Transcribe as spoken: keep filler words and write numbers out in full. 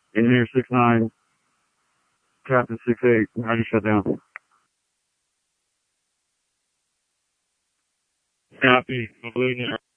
Engineer six nine, Captain six eight, roger, shut down. Copy, Balloon